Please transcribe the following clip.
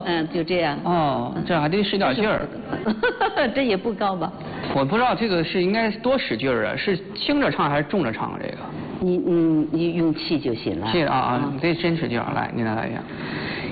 就这样。 哦，这还得使点劲儿。 这也不高吧？ 我不知道这个是应该多使劲儿啊，是轻着唱还是重着唱这个？ 你用气就行了。 气啊，你得真使劲儿，来，你来一下。